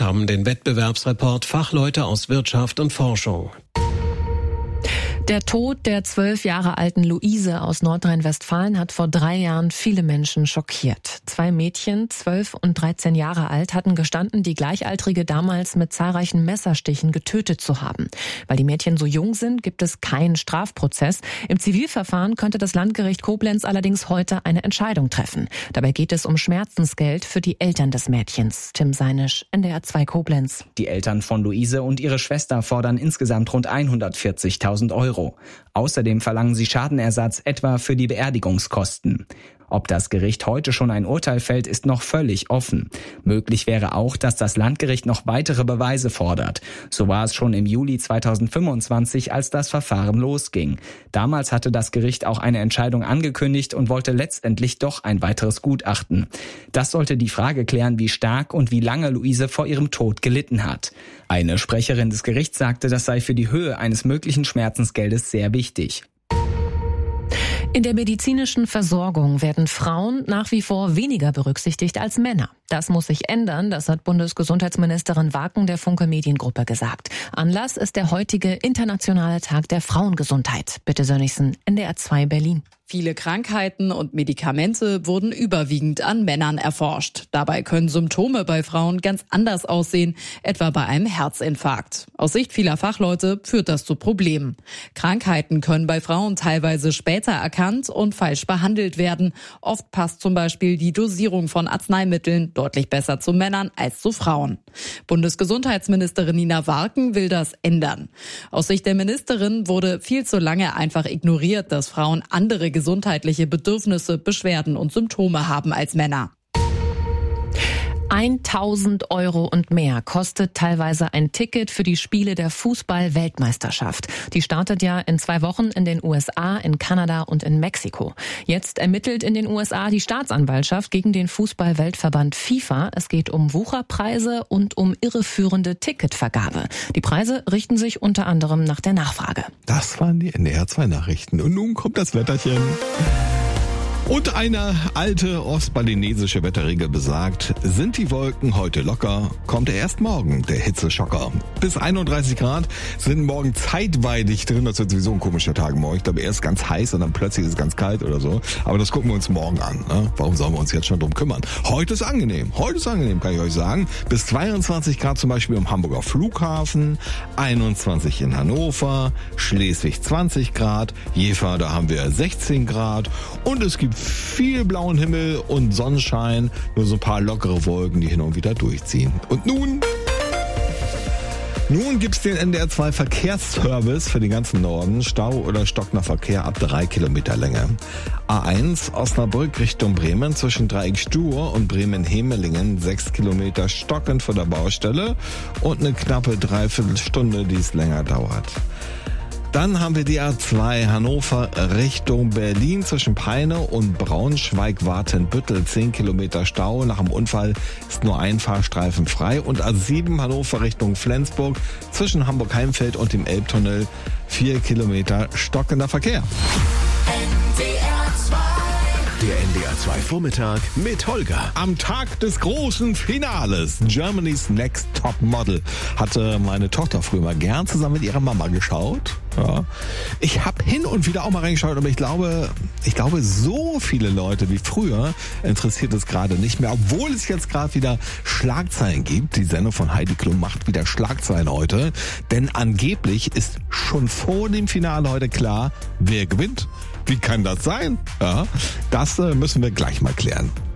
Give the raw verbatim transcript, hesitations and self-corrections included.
haben den Wettbewerbsreport Fachleute aus Wirtschaft und Forschung. Der Tod der zwölf Jahre alten Luise aus Nordrhein-Westfalen hat vor drei Jahren viele Menschen schockiert. Zwei Mädchen, zwölf und dreizehn Jahre alt, hatten gestanden, die Gleichaltrige damals mit zahlreichen Messerstichen getötet zu haben. Weil die Mädchen so jung sind, gibt es keinen Strafprozess. Im Zivilverfahren könnte das Landgericht Koblenz allerdings heute eine Entscheidung treffen. Dabei geht es um Schmerzensgeld für die Eltern des Mädchens. Tim Seinisch, N D R zwei Koblenz. Die Eltern von Luise und ihre Schwester fordern insgesamt rund hundertvierzigtausend Euro. Außerdem verlangen sie Schadenersatz etwa für die Beerdigungskosten. Ob das Gericht heute schon ein Urteil fällt, ist noch völlig offen. Möglich wäre auch, dass das Landgericht noch weitere Beweise fordert. So war es schon im Juli zweitausendfünfundzwanzig, als das Verfahren losging. Damals hatte das Gericht auch eine Entscheidung angekündigt und wollte letztendlich doch ein weiteres Gutachten. Das sollte die Frage klären, wie stark und wie lange Luise vor ihrem Tod gelitten hat. Eine Sprecherin des Gerichts sagte, das sei für die Höhe eines möglichen Schmerzensgeldes sehr wichtig. In der medizinischen Versorgung werden Frauen nach wie vor weniger berücksichtigt als Männer. Das muss sich ändern, das hat Bundesgesundheitsministerin Warken der Funke Mediengruppe gesagt. Anlass ist der heutige Internationale Tag der Frauengesundheit. Bitte Sönnigsen, N D R zwei Berlin. Viele Krankheiten und Medikamente wurden überwiegend an Männern erforscht. Dabei können Symptome bei Frauen ganz anders aussehen, etwa bei einem Herzinfarkt. Aus Sicht vieler Fachleute führt das zu Problemen. Krankheiten können bei Frauen teilweise später erkannt und falsch behandelt werden. Oft passt zum Beispiel die Dosierung von Arzneimitteln deutlich besser zu Männern als zu Frauen. Bundesgesundheitsministerin Nina Warken will das ändern. Aus Sicht der Ministerin wurde viel zu lange einfach ignoriert, dass Frauen andere gesundheitliche Bedürfnisse, Beschwerden und Symptome haben als Männer. tausend Euro und mehr kostet teilweise ein Ticket für die Spiele der Fußball-Weltmeisterschaft. Die startet ja in zwei Wochen in den U S A, in Kanada und in Mexiko. Jetzt ermittelt in den U S A die Staatsanwaltschaft gegen den Fußball-Weltverband FIFA. Es geht um Wucherpreise und um irreführende Ticketvergabe. Die Preise richten sich unter anderem nach der Nachfrage. Das waren die N D R zwei Nachrichten. Und nun kommt das Wetterchen. Und eine alte ostbalinesische Wetterregel besagt, sind die Wolken heute locker, kommt erst morgen der Hitzeschocker. Bis einunddreißig Grad sind morgen zeitweilig drin. Das wird sowieso ein komischer Tag morgen. Ich glaube, erst ganz heiß und dann plötzlich ist es ganz kalt oder so. Aber das gucken wir uns morgen an. Ne? Warum sollen wir uns jetzt schon drum kümmern? Heute ist angenehm. Heute ist angenehm, kann ich euch sagen. Bis zweiundzwanzig Grad zum Beispiel am Hamburger Flughafen, einundzwanzig in Hannover, Schleswig zwanzig Grad, Jever, da haben wir sechzehn Grad und es gibt viel blauen Himmel und Sonnenschein, nur so ein paar lockere Wolken, die hin und wieder durchziehen. Und nun... Nun gibt's den N D R zwei Verkehrsservice für den ganzen Norden. Stau oder stockender Verkehr ab drei Kilometer Länge. A eins Osnabrück Richtung Bremen zwischen Dreieck Stur und Bremen-Hemelingen. sechs Kilometer stockend vor der Baustelle und eine knappe Dreiviertelstunde, die es länger dauert. Dann haben wir die A zwei Hannover Richtung Berlin zwischen Peine und Braunschweig-Watenbüttel. zehn Kilometer Stau. Nach dem Unfall ist nur ein Fahrstreifen frei. Und A sieben Hannover Richtung Flensburg zwischen Hamburg-Heimfeld und dem Elbtunnel. vier Kilometer stockender Verkehr. Der N D R zwei Vormittag mit Holger. Am Tag des großen Finales Germany's Next Top Model hatte meine Tochter früher mal gern zusammen mit ihrer Mama geschaut. Ja. Ich habe hin und wieder auch mal reingeschaut, aber ich glaube, ich glaube, so viele Leute wie früher interessiert es gerade nicht mehr, obwohl es jetzt gerade wieder Schlagzeilen gibt. Die Sendung von Heidi Klum macht wieder Schlagzeilen heute, denn angeblich ist schon vor dem Finale heute klar, wer gewinnt. Wie kann das sein? Ja, das äh, müssen wir gleich mal klären.